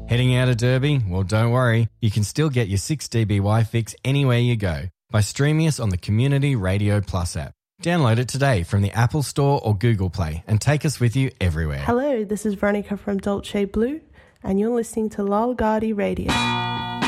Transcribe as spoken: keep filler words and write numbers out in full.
Heading out of Derby? Well, don't worry. You can still get your six D B Y fix anywhere you go by streaming us on the Community Radio Plus app. Download it today from the Apple Store or Google Play and take us with you everywhere. Hello, this is Veronica from Dolce Blue, and you're listening to Lalgadi Radio.